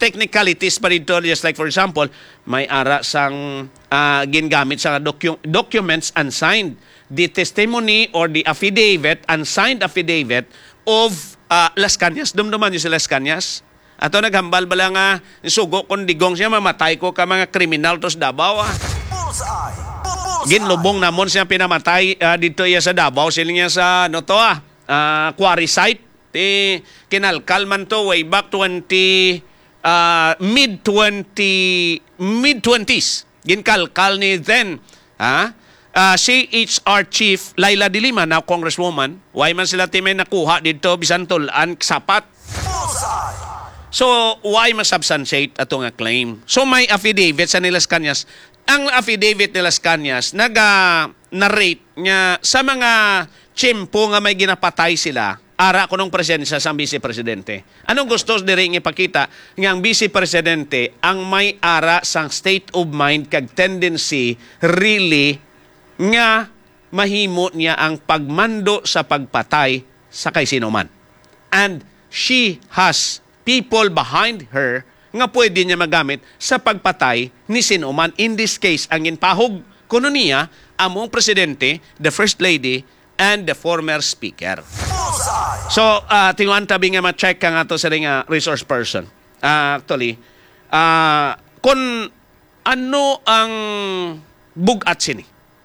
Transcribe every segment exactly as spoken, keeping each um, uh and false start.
technicalities pa dito, just like for example, may ara sang uh, gingamit sa docu- documents unsigned. The testimony or the affidavit, unsigned affidavit of uh, Las Cañas. Dumduman niyo si Las Cañas. Ato naghambal bala nga sugo kon digong siya mamatay ko ka mga kriminal tos Davao. Ah. Ginlubong namon siya pinamatay uh, dito iya sa Davao. Sila niya sa no to ah, uh, quarry site. Ti kinalkal man to way back twenty uh, mid twenty mid twenties. Ginkalkal ni then ha. Uh, C H R Chief Laila De Lima, now Congresswoman, why man sila timay nakuha dito bisan tulan sapat. So, why masubstantiate ato nga claim? So, may affidavit sa Las Cañas. Ang affidavit ni Las Cañas, naga-narrate niya sa mga tiyempo nga may ginapatay sila, ara ko nung presensya sa Vice Presidente. Anong gusto diring ipakita? Nga ang Vice Presidente, ang may ara sang state of mind kag tendency really nga mahimo niya ang pagmando sa pagpatay sa kay sino man. And she has people behind her nga pwede niya magamit sa pagpatay ni sino man. In this case, ang inpahog kuno niya among presidente, the First Lady, and the former Speaker. So, uh, tinguan tabi nga ma-check ka nga to sa nga resource person. Uh, actually, uh, kung ano ang bugat sini?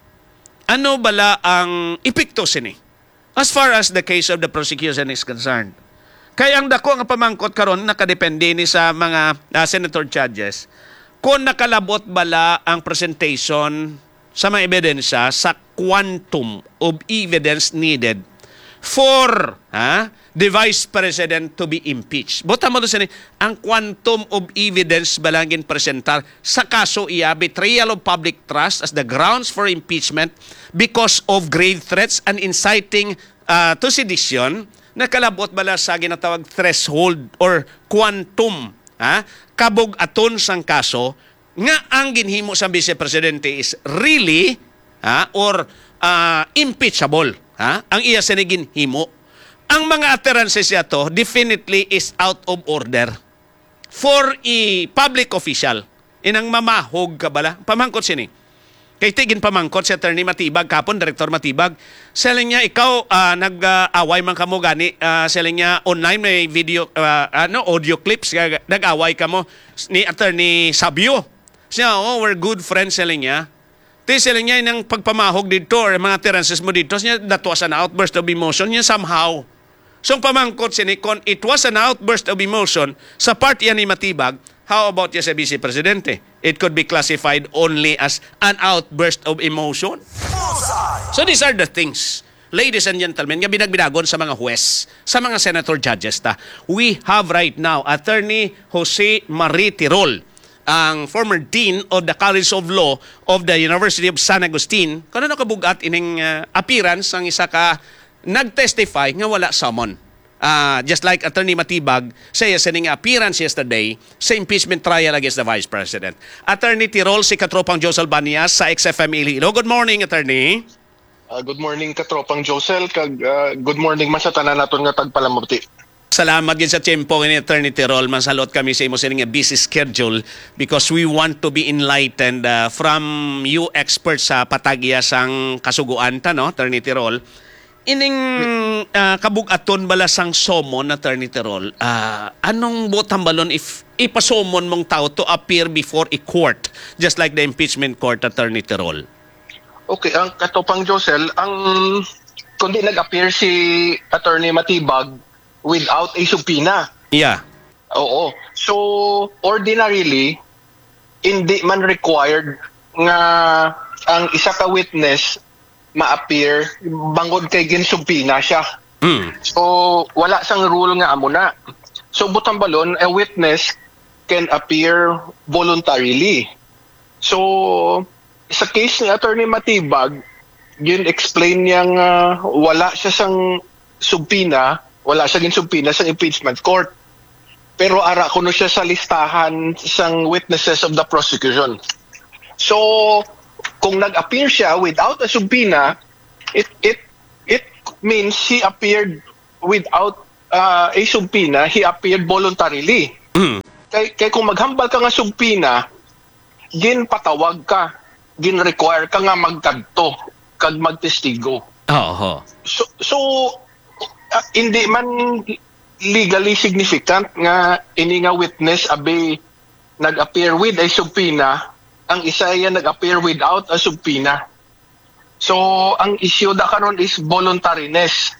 Ano bala ang epekto sini? As far as the case of the prosecution is concerned. Kaya ang dako nga pamangkot karon nakadepende ni sa mga uh, senator judges kung nakalabot bala ang presentation sa mga ebidensya sa quantum of evidence needed for ha, the Vice President to be impeached. Bota mo doon ang quantum of evidence balangin presentar sa kaso iya betrayal of public trust as the grounds for impeachment because of grave threats and inciting uh, to sedition. Nakalabot bala sa ginatawag threshold or quantum ha, kabog aton sang kaso nga ang ginhimo sa Vice Presidente is really ha, or uh, impeachable. Ha? Ang iya sinigin himo. Ang mga utterances niya to definitely is out of order for a public official. Inang mamahog ka bala. Pamangkot sini. Kay tigin pamangkot si Attorney Matibag, kapon Director Matibag. Saling niya, ikaw uh, nag-away man ka mo gani. Uh, saling niya, online may video, uh, ano, audio clips. Nag-away ka mo ni Attorney Sabio. Siya, oh, we're good friends, saling niya. Ti sila niya ng pagpamahog dito or mga utterances mo dito, niya that was an outburst of emotion niya somehow. So pamangkot sini, kung it was an outburst of emotion sa part yan ni Matibag, how about niya sa Vice Presidente? It could be classified only as an outburst of emotion. So these are the things, ladies and gentlemen, nga binagbinagon sa mga huwes, sa mga senator judges ta. We have right now Attorney Jose Marie Tirol, ang former Dean of the College of Law of the University of San Agustin, kung ano kabugat ining uh, appearance ang isa ka nag-testify nga wala summon. Uh, just like Attorney Matibag sa iya sining appearance yesterday sa impeachment trial against the Vice President. Attorney Tirol, si Katropang Josel Banias sa X F M Iloilo. Good morning, Attorney. Uh, good morning, Katropang Josel. Kag, uh, good morning, masatanan naton nga tagpalamuti. Salamat din sa tiyempo ni Attorney Tirol. Masalot kami sa imo sa inyong busy schedule because we want to be enlightened uh, from you experts sa patagya sang kasuguan ta, no, Attorney Tirol. Ining uh, kabug-aton bala sang somon, Attorney Tirol, uh, anong botang balon if ipasomon mong tao to appear before a court, just like the impeachment court, Attorney Tirol? Okay, ang Katropang Josel, ang kundi nag-appear si Attorney Matibag without a subpoena. Yeah. Oo. So, ordinarily, hindi man required nga ang isa ka witness ma-appear bangod kay ginsubpoena siya. Mm. So, wala sang rule nga amo na. So, butang balon, a witness can appear voluntarily. So, sa case ni Attorney Matibag, yun explain niya nga wala siya sang subpoena, wala siya ginsubpoena sa impeachment court. Pero ara kuno siya sa listahan sang witnesses of the prosecution. So, kung nag-appear siya without a subpoena, it it it means he appeared without uh, a subpoena, he appeared voluntarily. Mm. Kay, kay kung maghambal ka nga subpina, gin patawag ka, gin require ka nga magkadto kag magtestigo. Oo. So so uh, hindi man legally significant nga ini nga witness abi nag-appear with a subpina, ang isa yan nag-appear without a subpina. So ang issue da karon is voluntariness.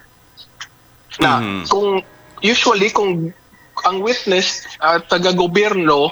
Na Mhm. kung usually kung ang witness at taga-gobyerno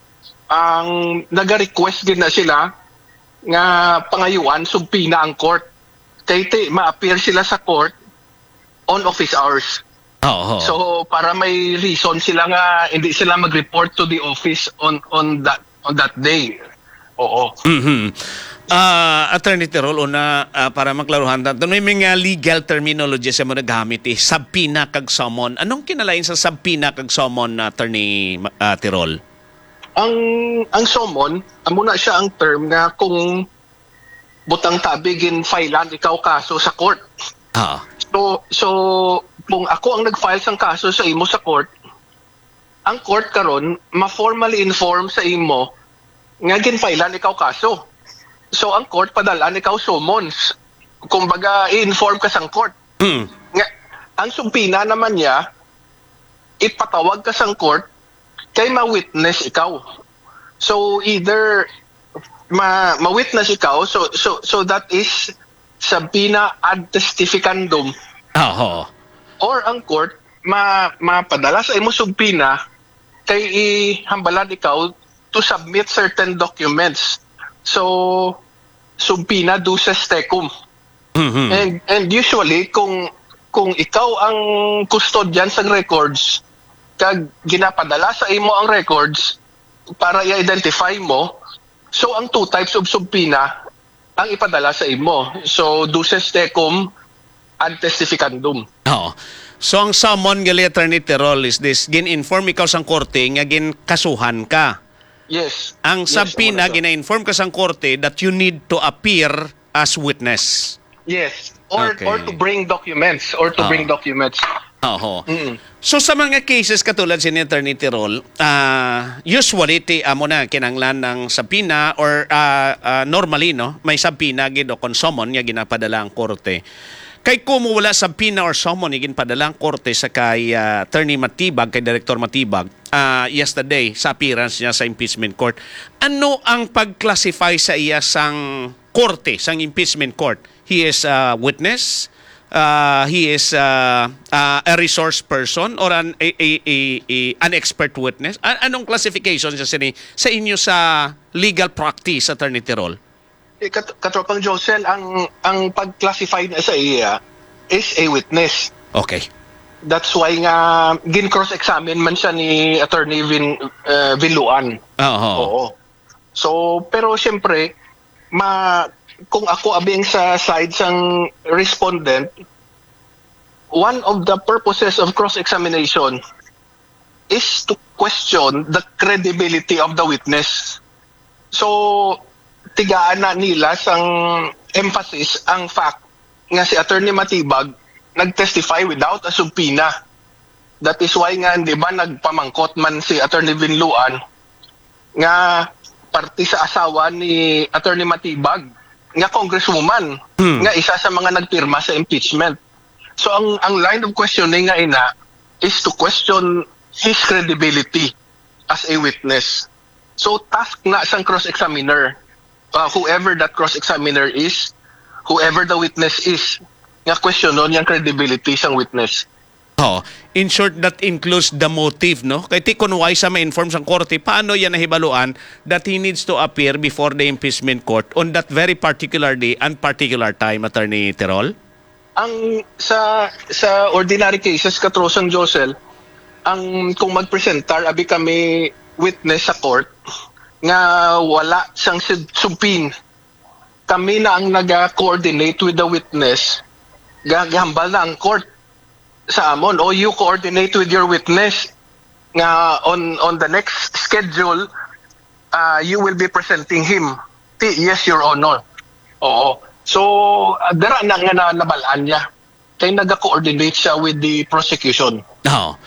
ang naga-request din na sila nga pangayuan subpina ang court kay te ma-appear sila sa court on office hours. Oo. So para may reason sila nga hindi sila mag-report to the office on on that on that day. Oo. Mhm. Ah, Attorney Tirol, una ah, para maklaruhan natin, may mga legal terminology sa mga nagamit eh, subpoena kag summon. Anong kinalain sa subpoena kag summon, Attorney ah, Tirol? Ang ang summon, amo na siya ang term nga kung butang tabi gin filean ikaw kaso sa court. Ah. So so kung ako ang nag-file sang kaso sa imo sa court, ang court karon ma-formally inform sa imo nga gin filean ikaw kaso. So ang court padalaan ikaw summons. Kumbaga i-inform ka sang court. Mm. Nga ang subpina naman niya ipatawag ka sang court kay ma-witness ikaw. So either ma ma-witness ikaw so so so that is subpoena ad testificandum, Oo. or ang court ma mapadala sa imo subpoena kay ihambalan ikaw to submit certain documents. So subpoena duces tecum. Mhm. And and usually kung kung ikaw ang custodian sa records kag ginapadala sa imo ang records para i-identify mo, so ang two types of subpoena ang ipadala sa imo. So duces tecum ad testificandum. Oo. So ang summon gali, Attorney Tirol, is this, gin-inform ikaw sang korte nga gin kasuhan ka. Yes. Ang Yes, subpoena, amo na siya. gina-inform ka sang korte that you need to appear as witness. Yes. Or Okay. or to bring documents or to Ah. bring documents. Oo. Mm. So sa mga cases katulad si Attorney Tirol, ah usually ti amo na kinanglan ng subpoena or ah, ah, normally no, may subpoena gid o kon summon nga ginapadala ang korte. Kay kung wala subpoena or summon nga ginpadala ang korte sa kay ah, Attorney Matibag, kay Director Matibag, ah, yesterday sa appearance niya sa impeachment court, ano ang pag-classify sa iya sang korte, sang impeachment court? He is a witness, uh, he is uh, uh, a resource person or an a, a, a, a- an expert witness. A- anong classification siya sini sa inyo sa legal practice, Attorney Tirol? Eh, kat- Katropang Josel, ang ang pag-classify na sa iya is a witness. Okay. That's why nga gin cross-examine man siya ni Attorney Vin uh, Viluan. Oo. Oo. So pero siyempre ma kung ako abing sa side sang respondent, one of the purposes of cross-examination is to question the credibility of the witness. So tigaan na nila sang emphasis ang fact nga si Attorney Matibag nag-testify without a subpoena. That is why nga, di ba, nagpamangkot man si Attorney Vinluan nga parti sa asawa ni Attorney Matibag nga congresswoman, Hmm. nga isa sa mga nagpirma sa impeachment. So ang ang line of questioning nga ina is to question his credibility as a witness. So task na sang cross-examiner, uh, whoever that cross-examiner is, whoever the witness is, nga questionon yung credibility sang witness. Oh, in short, that includes the motive, no? Kaya ti kunway sa ma-inform sa korte, paano yan nahibaluan that he needs to appear before the impeachment court on that very particular day and particular time, Attorney Tirol? Ang sa sa ordinary cases katrosang Josel, ang kung magpresentar abi kami witness sa court nga wala sang sub- subpoena, kami na ang naga-coordinate with the witness, gagambal na ang court sa amon, o you coordinate with your witness nga on on the next schedule, uh, you will be presenting him. Ti- Yes, Your Honor. Oo. So, uh, dara na nga na nabalaan niya. Kaya nag-coordinate siya with the prosecution. Oh.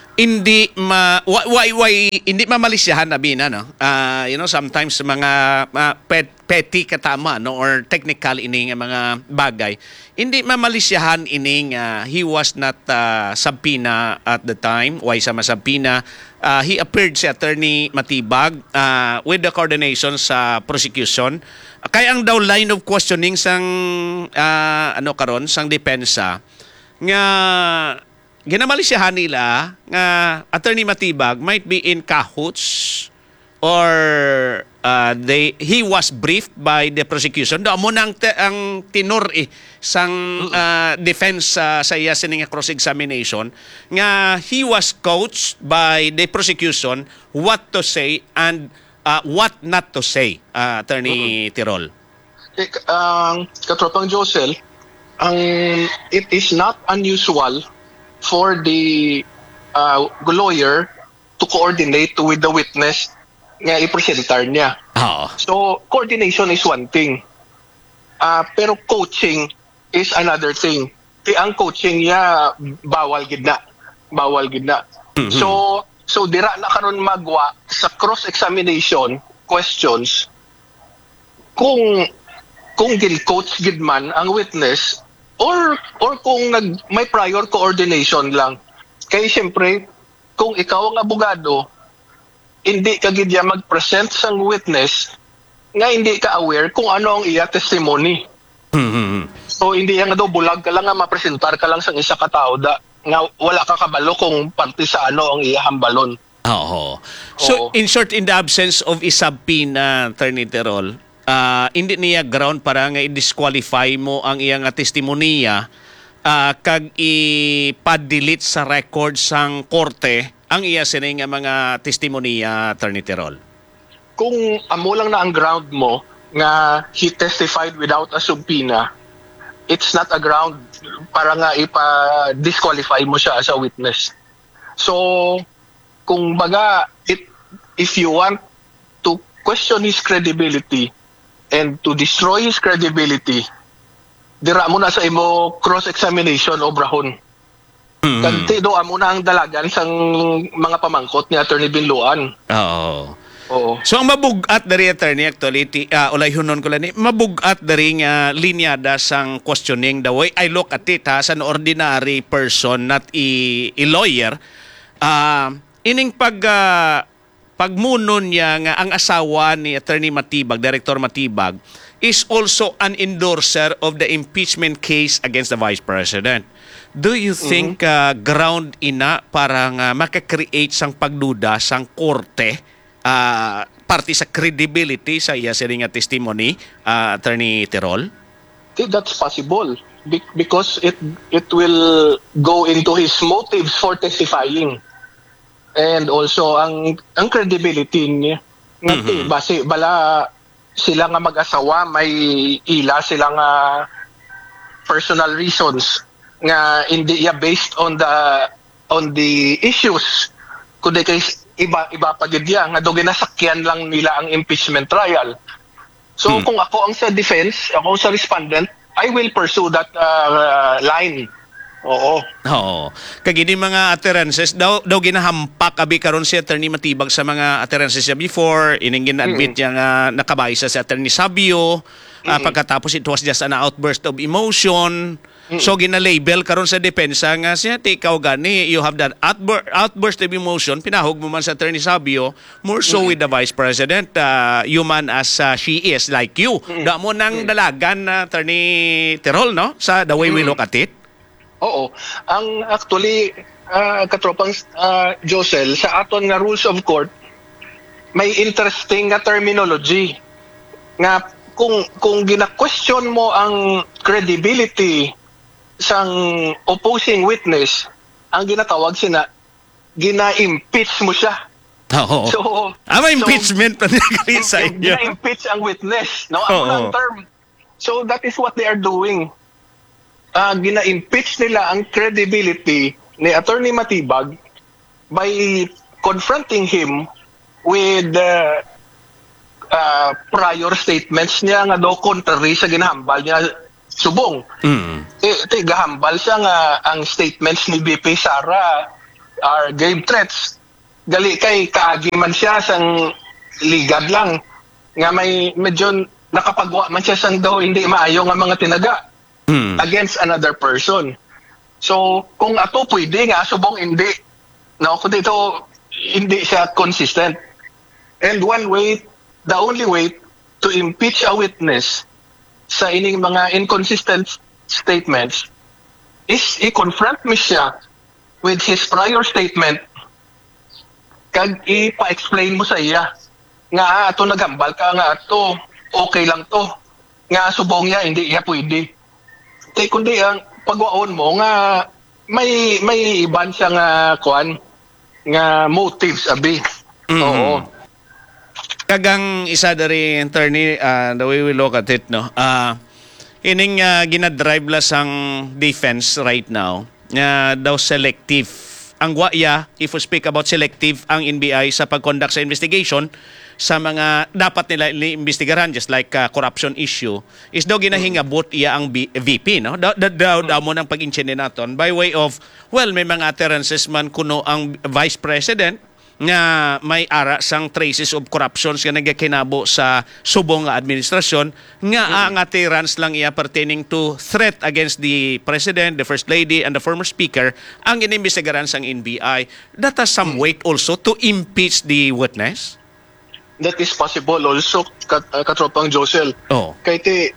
hindi ma why, why, why hindi mamalisyahan na bina no Ah, you know, sometimes mga uh, pet, petty katama no or technical ining mga bagay hindi mamalisyahan ining uh, he was not uh, subpoena at the time why sa masubpoena uh, he appeared si Attorney Matibag uh, with the coordination sa prosecution kaya ang daw line of questioning sang uh, ano karon sang depensa nga ginamalisyahan nila nga Attorney Matibag might be in cahoots or uh, they he was briefed by the prosecution. Do mo nang te, ang tinor eh, sang uh, defense uh, sa iya sining cross-examination nga he was coached by the prosecution what to say and uh, what not to say, uh, Attorney mm-hmm. Tirol. Eh, Ang uh, katropang Josel, ang it is not unusual for the uh, lawyer to coordinate with the witness nga i-presentar niya. Oo. So, coordination is one thing. Uh, pero coaching is another thing. Di ang coaching niya, bawal gidna. Bawal gidna. Mm-hmm. So, so dira na karon magwa sa cross-examination questions kung kung gil-coach gid man ang witness or or kung nag may prior coordination lang. Kaya siyempre, kung ikaw ang abogado, hindi ka gid ya mag-present sang witness nga hindi ka aware kung ano ang iya testimony. Mm-hmm. So hindi yan nga daw bulag ka lang nga mapresentar ka lang sang isa ka tao da nga wala ka kabalo kung parte sa ano ang iya hambalon. Oo. So Oo. in short, in the absence of isubpoena, Attorney Tirol, Uh, hindi niya ground para nga i-disqualify mo ang iyang testimonya uh, kag i-delete sa record sang korte ang iya sining mga testimonya, Attorney Tirol. Kung amo lang na ang ground mo nga he testified without a subpoena, it's not a ground para nga ipa-disqualify mo siya as a witness. So, kung baga, it, if you want to question his credibility and to destroy his credibility, dira mo na sa imo cross-examination o brahon. Mm-hmm. Kanti do amo na ang dalagan sang mga pamangkot ni Attorney Binloan. Oo. Oo. So ang mabugat dari attorney actually ti, uh, ulay hunon ko lang ni mabugat dari nga linyada sang questioning the way I look at it ha, as an ordinary person not a, a lawyer uh, ining pag uh, pagmunon niya nga ang asawa ni Attorney Matibag, Director Matibag, is also an endorser of the impeachment case against the Vice President. Do you think mm-hmm. uh, ground ina para nga makakreate sang pagduda sang korte uh, parte sa credibility sa iya sining nga testimony, uh, Attorney Tirol? That's possible Be- because it it will go into his motives for testifying. And also ang ang credibility niya mm-hmm. base bala sila nga mag-asawa may ila sila nga personal reasons nga hindi ya based on the on the issues kundi kay iba iba pa gid ya nga do ginasakyan lang nila ang impeachment trial. So hmm. kung ako ang sa defense, ako sa respondent, I will pursue that uh, line. Oo. Oo. Kagini mga utterances daw daw ginahampak abi karon si Attorney Matibag sa mga utterances niya before ining gina-admit niya nga nakabay sa si Attorney Sabio mm-hmm. uh, pagkatapos it was just an outburst of emotion. Mm-hmm. So gina-label karon sa depensa nga siya ti ikaw gani you have that outbur- outburst of emotion pinahog mo man sa Attorney Sabio more so mm-hmm. with the Vice President uh, human as uh, she is like you. Mm-hmm. Da mo nang dalagan na uh, Attorney Tirol no sa the way mm-hmm. we look at it. Oo. Ang actually, uh, katropang uh, Josel, sa aton nga rules of court, may interesting nga terminology. Nga kung, kung gina-question mo ang credibility sang opposing witness, ang ginatawag sina, gina-impeach mo siya. Oo. So, ah, may impeachment pa nagalit sa inyo. Gina-impeach ang witness. No? Ang term. So that is what they are doing. Uh, gina-impeach nila ang credibility ni Attorney Matibag by confronting him with uh, uh, prior statements niya nga do contrary sa ginahambal niya subong. Mm. Eh, eh, gahambal siya nga ang statements ni B P Sara are grave threats. Gali kay kaagi man siya sang ligad lang nga may medyo nakapagawa man siya sang daw hindi maayo nga mga tinaga Hmm. against another person. So kung ato pwede nga subong hindi, no, kung dito hindi siya consistent. And one way, the only way to impeach a witness sa ining mga inconsistent statements is i-confront mo siya with his prior statement kag ipa-explain mo sa iya nga ato nagambal ka nga ato okay lang to nga subong niya hindi iya pwede. Kay kundi ang pagwaon mo nga may may iban siya nga kuan nga motives abi. Mm. Oo. Kagang isa dari attorney, uh, the way we look at it, no, uh, ining uh, ginadrive la sang defense right now nga daw selective ang waya, if we speak about selective ang N B I sa pag-conduct sa investigation sa mga dapat nila iimbestigaran, just like uh, corruption issue, is daw ginahingabot iya ang B- V P, no? Daw daw daw mo ng pag-inchine naton by way of, well, may mga utterances man kuno ang Vice President nga may ara sang traces of corruptions nga nagakinabo sa subong nga administrasyon nga mm-hmm. ang utterance lang iya pertaining to threat against the President, the First Lady, and the former Speaker ang inimbestigaran sang N B I. That has some weight also to impeach the witness? That is possible also, kat, uh, katropang Josel. Oh. Kay ti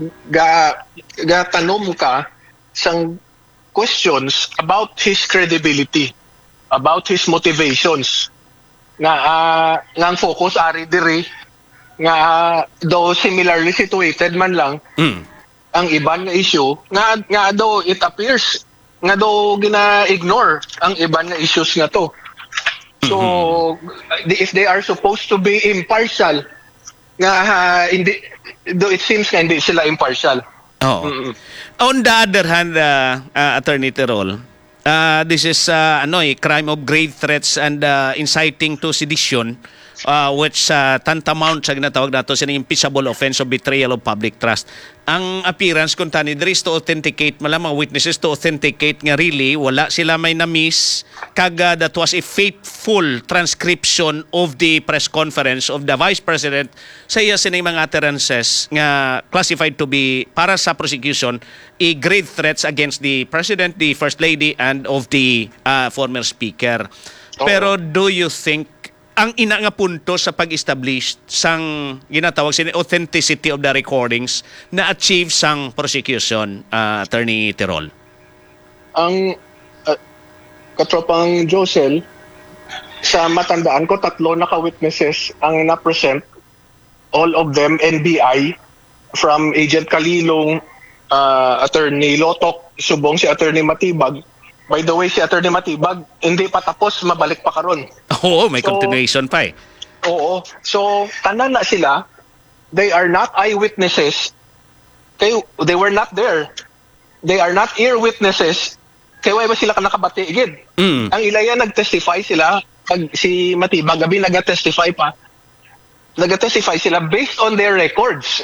ga ga tanom ka sang questions about his credibility, about his motivations. Nga uh, nga ang focus ari diri nga uh, though similarly situated man lang Mm. ang iban nga issue nga nga daw it appears nga daw gina-ignore ang iban nga issues nga to. So mm-hmm. if they are supposed to be impartial nga uh, hindi though it seems nga hindi sila impartial. Oh. Mm-hmm. On the other hand, uh, uh, Attorney Terol, uh, this is uh, ano eh, crime of grave threats and uh, inciting to sedition, uh, which uh, tantamount sa ginatawag nato sa impeachable offense of betrayal of public trust. Ang appearance kung tani there is to authenticate, malamang witnesses to authenticate nga really wala sila may na-miss kaga that was a faithful transcription of the press conference of the Vice President sa iya sining mga utterances nga classified to be para sa prosecution a grave threats against the President, the First Lady, and of the uh, former Speaker. Oo. Pero do you think ang ina nga punto sa pag-establish sang ginatawag sin authenticity of the recordings na achieve sang prosecution, uh, Attorney Terol? Ang uh, katropang Josel, sa matandaan ko tatlo na ka-witnesses ang na-present, all of them N B I, from Agent Kalilong, uh, Attorney Lotok, subong si Attorney Matibag. By the way, si Attorney Matibag, hindi pa tapos, mabalik pa karon. Oo, may So, continuation pa eh. Oo. So, tanan na sila, they are not eyewitnesses. Kay, they were not there. They are not ear witnesses. Kaya wala ba sila ka nakabati? Igid. Mm. Ang ilaya nag-testify sila, pag si Matibag, gabi nag-testify pa, nag-testify sila based on their records.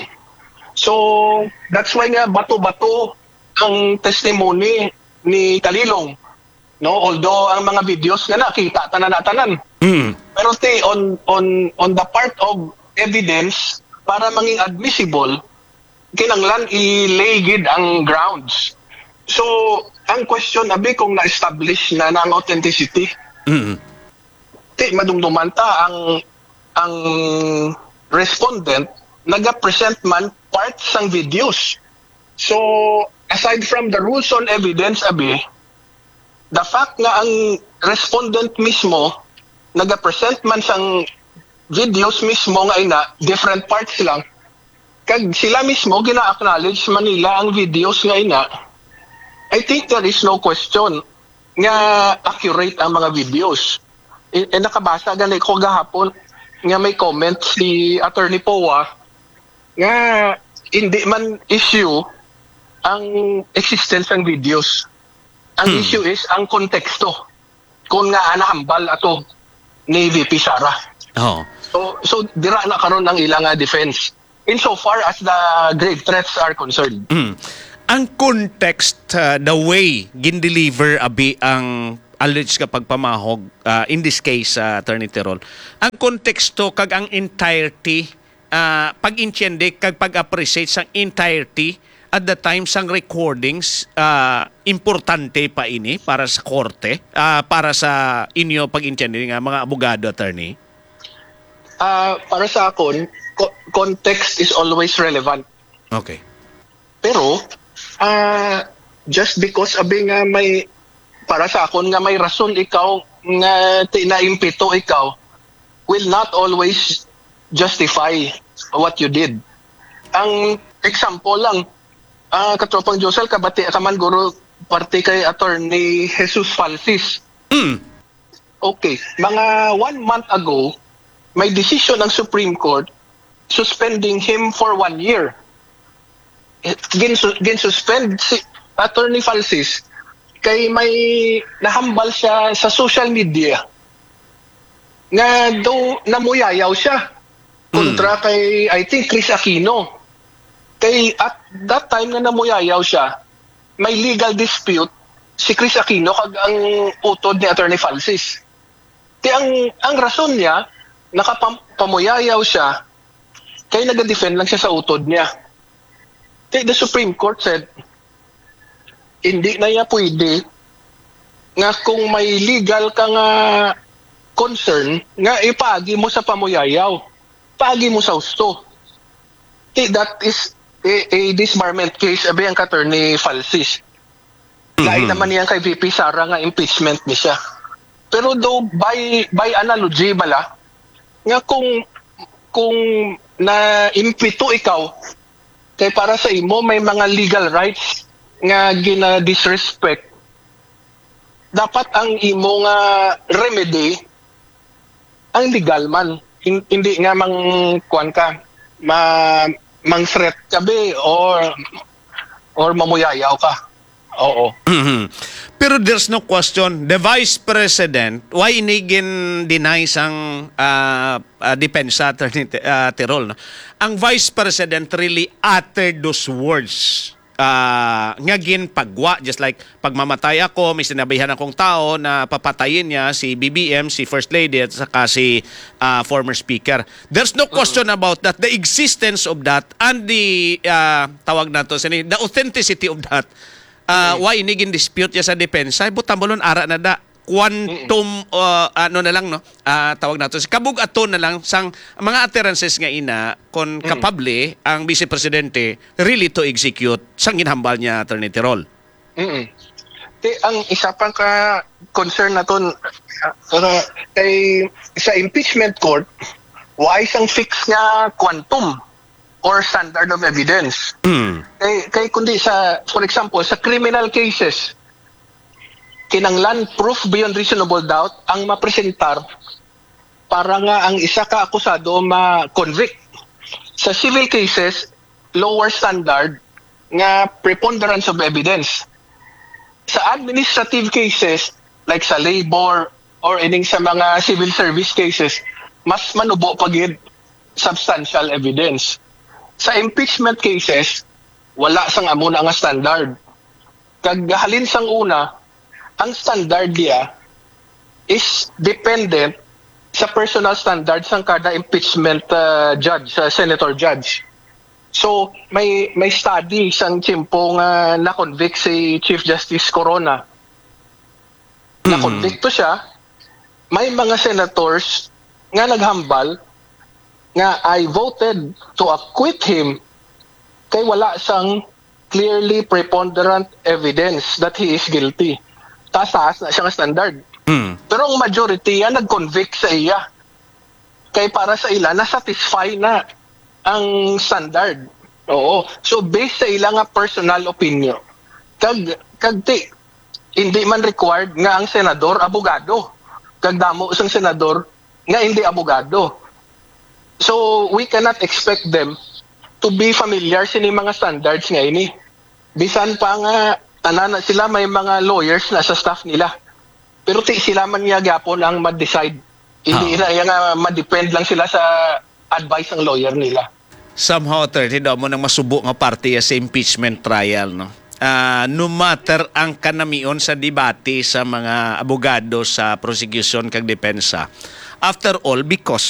So, that's why nga bato-bato ang testimony ni Kalilong, no, although ang mga videos nga nakita tanan na tanan, Mm. pero te on on on the part of evidence para maging admissible kinanglan i-lay ang grounds. So ang question abi kung na-establish na na ang authenticity, Mm. te madumduman ta ang ang respondent naga-present man parts sang videos. So aside from the rules on evidence, abi, the fact nga ang respondent mismo naga-present man sang videos mismo nga ina, different parts lang, kag sila mismo gina-acknowledge man nila ang videos nga ina, I think there is no question nga accurate ang mga videos. E, e nakabasa ganay ko gahapon nga may comment si Attorney Powa nga hindi man issue ang existence ng videos. Ang Hmm. issue is ang konteksto. Kung nga anahambal ato ni V P Sara. Oh. So so dira na karon ang ilang uh, defense insofar as the grave threats are concerned. Mm. Ang context, uh, the way gin-deliver abi ang alleged ka pagpamahog, uh, in this case, uh, Attorney Terol, ang konteksto kag ang entirety, uh, pag-intindi kag pag-appreciate sa entirety at the time sang recordings, uh, importante pa ini para sa korte, uh, para sa inyo pag-intindi nga mga abogado, attorney? Ah, para sa akon, co- context is always relevant. Okay. Pero, ah, just because abi nga may, para sa akon nga may rason ikaw nga tinaimpito ikaw, will not always justify what you did. Ang example lang, ah, katropang Josel, kabati ka man guro parte kay Attorney Jesus Falsis. Mm. Okay, mga one month ago, may decision ng Supreme Court suspending him for one year. Gin, gin suspend si Attorney Falsis kay may nahambal siya sa social media nga daw namuyayaw siya kontra kay I think Chris Aquino. Kay at that time nga namuyayaw siya, may legal dispute si Chris Aquino kag ang utod ni Attorney Falsis. Kaya ang ang rason niya nakapamuyayaw siya kay nag-defend lang siya sa utod niya. Kaya the Supreme Court said hindi na niya pwede nga kung may legal ka nga concern nga ipagi mo sa pamuyayaw, pagi mo sa husto. Kaya that is a, a disbarment case abi ang Attorney Falsis. Lain naman niyan kay V P Sara nga impeachment ni siya. Pero do by by analogy bala nga kung kung na impito ikaw kay para sa imo may mga legal rights nga gina disrespect, dapat ang imo nga remedy ang legal man, hindi nga mang kuan ka ma mang threat ka be or or mamuyayaw ka. Oo. Mhm. Pero there's no question, the Vice President, why inigin deny sang uh, uh, depensa, Attorney uh, Terol, no? Ang Vice President really uttered those words. Uh, nga ginpagwa, just like pagmamatay ako, may sinabihan akong tao na papatayin niya si B B M, si First Lady at saka si uh, former Speaker. There's no question about that. The existence of that and the uh, tawag na to, the authenticity of that. Uh, why inigin dispute niya sa depensa, butang balon ara na da quantum uh, ano na lang no, uh, tawag nato si kabug aton na lang sang mga utterances nga ina kon kapable ang Vice Presidente really to execute sang ginhambal niya, Attorney Terol. Mm. Ti ang isa pang ka concern naton uh, kay sa impeachment court, why sang fix nga quantum or standard of evidence. Mm. Kay, kay kundi sa, for example, sa criminal cases, kinanglan proof beyond reasonable doubt ang mapresentar para nga ang isa ka akusado ma-convict. Sa civil cases, lower standard nga preponderance of evidence. Sa administrative cases, like sa labor or ining sa mga civil service cases, mas manubo pagid substantial evidence. Sa impeachment cases, wala sang amo na nga standard. Kag halin sang una, ang standard diya is dependent sa personal standards sang kada impeachment uh, judge, uh, senator judge. So may may study sang tiyempo nga na-convict si Chief Justice Corona. Na-convict to siya. May mga senators nga naghambal nga I voted to acquit him kay wala sang clearly preponderant evidence that he is guilty. Taas-taas na siyang standard. Mm. Pero ang majority yan nag-convict sa iya. Kay para sa ila, na-satisfy na ang standard. Oo. So based sa ila nga personal opinion, kag, kag ti, hindi man required nga ang senador abogado. Kag damo sang senador nga hindi abogado. So we cannot expect them to be familiar sa mga standards nga ini. Bisan pa nga tanan na sila may mga lawyers na sa staff nila. Pero ti sila man niya gyapon ang ma-decide. Hindi Ah. na nga ma-depend lang sila sa advice ng lawyer nila. Somehow, Attorney, daw mo nang masubo nga parte sa impeachment trial, no? ah, no matter ang kanamion sa debate sa mga abogado sa prosecution kag depensa. After all, because